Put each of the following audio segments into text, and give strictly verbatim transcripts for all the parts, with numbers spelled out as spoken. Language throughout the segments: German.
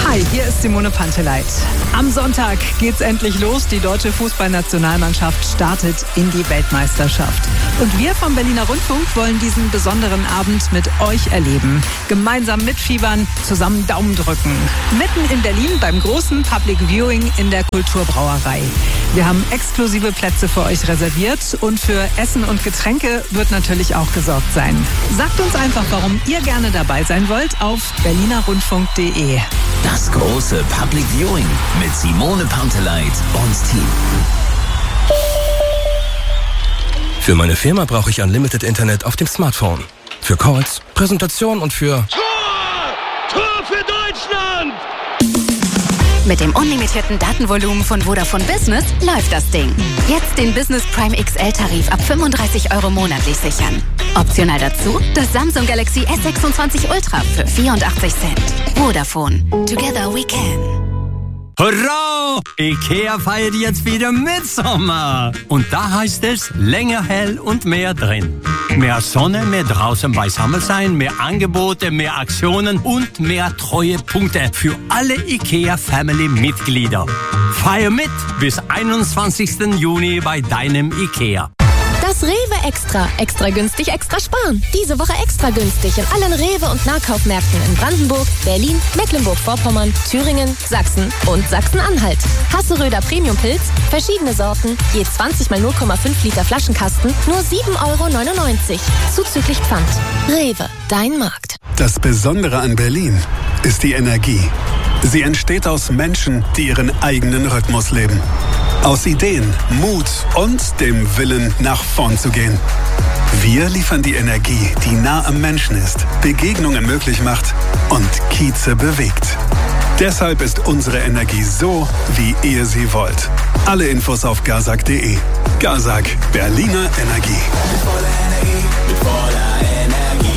Hi, hier ist Simone Panteleit. Am Sonntag geht's endlich los. Die deutsche Fußballnationalmannschaft startet in die Weltmeisterschaft. Und wir vom Berliner Rundfunk wollen diesen besonderen Abend mit euch erleben. Gemeinsam mitfiebern, zusammen Daumen drücken. Mitten in Berlin beim großen Public Viewing in der Kulturbrauerei. Wir haben exklusive Plätze für euch reserviert und für Essen und Getränke wird natürlich auch gesorgt sein. Sagt uns einfach, warum ihr gerne dabei sein wollt auf berliner rundfunk punkt de. Das große Public Viewing mit Simone Panteleit und Team. Für meine Firma brauche ich Unlimited Internet auf dem Smartphone. Für Calls, Präsentation und für... Tor! Tor für Deutschland! Mit dem unlimitierten Datenvolumen von Vodafone Business läuft das Ding. Jetzt den Business Prime X L-Tarif ab fünfunddreißig Euro monatlich sichern. Optional dazu das Samsung Galaxy S sechsundzwanzig Ultra für vierundachtzig Cent. Vodafone. Together we can. Hurra! IKEA feiert jetzt wieder Mitsommer. Und da heißt es länger hell und mehr drin. Mehr Sonne, mehr draußen beisammen sein, mehr Angebote, mehr Aktionen und mehr Treuepunkte für alle IKEA-Family-Mitglieder. Feier mit bis einundzwanzigsten Juni bei deinem IKEA. Das Rewe Extra. Extra günstig, extra sparen. Diese Woche extra günstig in allen Rewe- und Nahkaufmärkten in Brandenburg, Berlin, Mecklenburg-Vorpommern, Thüringen, Sachsen und Sachsen-Anhalt. Hasseröder Premium-Pilz, verschiedene Sorten, je zwanzig mal null Komma fünf Liter Flaschenkasten, nur sieben Euro neunundneunzig. Zuzüglich Pfand. Rewe, dein Markt. Das Besondere an Berlin ist die Energie. Sie entsteht aus Menschen, die ihren eigenen Rhythmus leben. Aus Ideen, Mut und dem Willen, nach vorn zu gehen. Wir liefern die Energie, die nah am Menschen ist, Begegnungen möglich macht und Kieze bewegt. Deshalb ist unsere Energie so, wie ihr sie wollt. Alle Infos auf gazak punkt de. Gazak, Berliner Energie. Mit voller Energie, mit voller Energie.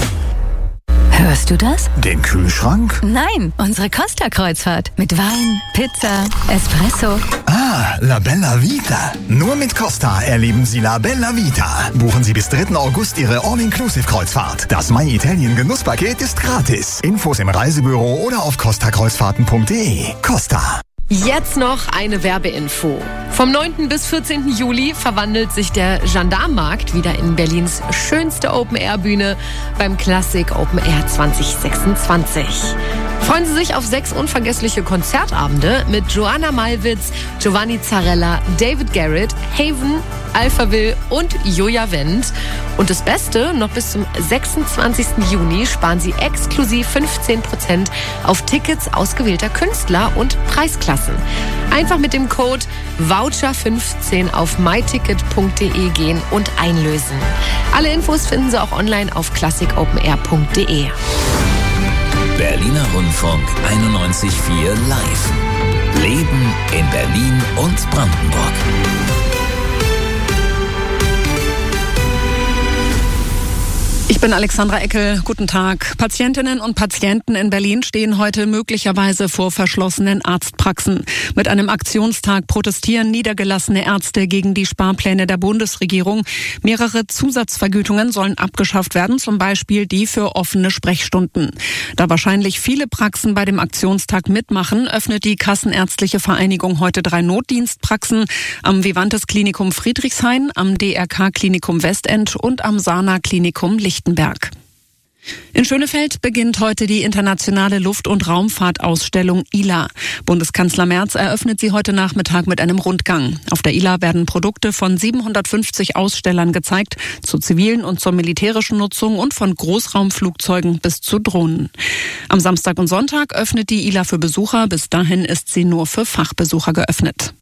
Hörst du das? Den Kühlschrank? Nein, unsere Costa-Kreuzfahrt. Mit Wein, Pizza, Espresso. Ah, La Bella Vita. Nur mit Costa erleben Sie La Bella Vita. Buchen Sie bis dritten August Ihre All-Inclusive-Kreuzfahrt. Das My Italien Genusspaket ist gratis. Infos im Reisebüro oder auf costa kreuzfahrten punkt de. Costa. Jetzt noch eine Werbeinfo. Vom neunten bis vierzehnten Juli verwandelt sich der Gendarmenmarkt wieder in Berlins schönste Open-Air-Bühne beim Classic Open Air zwanzig sechsundzwanzig. Freuen Sie sich auf sechs unvergessliche Konzertabende mit Joanna Malwitz, Giovanni Zarella, David Garrett, Haven, Alphaville und Joja Wendt. Und das Beste, noch bis zum sechsundzwanzigsten Juni sparen Sie exklusiv fünfzehn Prozent auf Tickets ausgewählter Künstler und Preisklassen. Einfach mit dem Code Voucher fünfzehn auf my ticket punkt de gehen und einlösen. Alle Infos finden Sie auch online auf classic open air punkt de. Berliner Rundfunk einundneunzig Komma vier live. Leben in Berlin und Brandenburg. Ich bin Alexandra Eckel. Guten Tag. Patientinnen und Patienten in Berlin stehen heute möglicherweise vor verschlossenen Arztpraxen. Mit einem Aktionstag protestieren niedergelassene Ärzte gegen die Sparpläne der Bundesregierung. Mehrere Zusatzvergütungen sollen abgeschafft werden, zum Beispiel die für offene Sprechstunden. Da wahrscheinlich viele Praxen bei dem Aktionstag mitmachen, öffnet die Kassenärztliche Vereinigung heute drei Notdienstpraxen am Vivantes Klinikum Friedrichshain, am D R K Klinikum Westend und am Sana Klinikum Lichtenberg. In Schönefeld beginnt heute die internationale Luft- und Raumfahrtausstellung I L A. Bundeskanzler Merz eröffnet sie heute Nachmittag mit einem Rundgang. Auf der I L A werden Produkte von siebenhundertfünfzig Ausstellern gezeigt, zur zivilen und zur militärischen Nutzung und von Großraumflugzeugen bis zu Drohnen. Am Samstag und Sonntag öffnet die I L A für Besucher. Bis dahin ist sie nur für Fachbesucher geöffnet.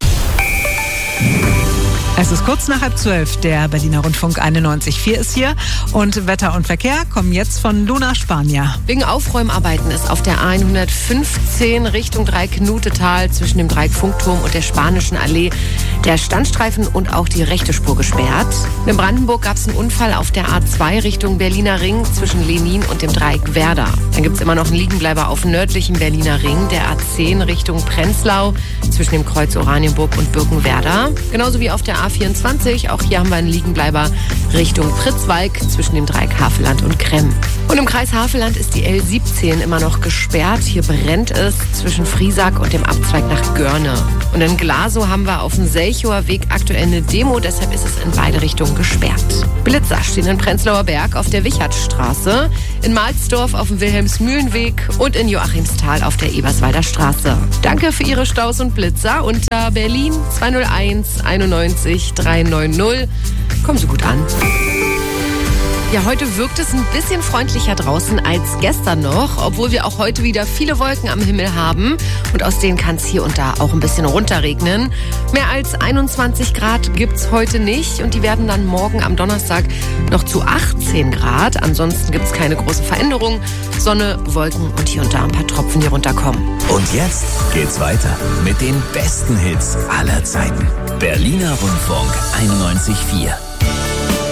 Es ist kurz nach halb zwölf, der Berliner Rundfunk einundneunzig Komma vier ist hier und Wetter und Verkehr kommen jetzt von Luna Spanier. Wegen Aufräumarbeiten ist auf der A hundertfünfzehn Richtung Dreieck-Nutetal zwischen dem Dreieck-Funkturm und der Spanischen Allee der Standstreifen und auch die rechte Spur gesperrt. In Brandenburg gab es einen Unfall auf der A zwei Richtung Berliner Ring zwischen Lenin und dem Dreieck Werder. Dann gibt es immer noch einen Liegenbleiber auf nördlichen Berliner Ring, der A zehn Richtung Prenzlau zwischen dem Kreuz Oranienburg und Birkenwerder. Genauso wie auf der A vierundzwanzig, auch hier haben wir einen Liegenbleiber Richtung Pritzwalk zwischen dem Dreieck Havelland und Kremm. Und im Kreis Havelland ist die L siebzehn immer noch gesperrt. Hier brennt es zwischen Friesack und dem Abzweig nach Görne. Und in Glasow haben wir auf dem Selchower Weg aktuell eine Demo, deshalb ist es in beide Richtungen gesperrt. Blitzer stehen in Prenzlauer Berg auf der Wichertstraße, in Malzdorf auf dem Wilhelmsmühlenweg und in Joachimsthal auf der Eberswalder Straße. Danke für Ihre Staus und Blitzer unter Berlin zwei null eins einundneunzig dreihundertneunzig. Kommen Sie gut an. Ja, heute wirkt es ein bisschen freundlicher draußen als gestern noch, obwohl wir auch heute wieder viele Wolken am Himmel haben und aus denen kann es hier und da auch ein bisschen runterregnen. Mehr als einundzwanzig Grad gibt's heute nicht und die werden dann morgen am Donnerstag noch zu achtzehn Grad. Ansonsten gibt's keine großen Veränderungen. Sonne, Wolken und hier und da ein paar Tropfen, die runterkommen. Und jetzt geht's weiter mit den besten Hits aller Zeiten. Berliner Rundfunk einundneunzig Komma vier.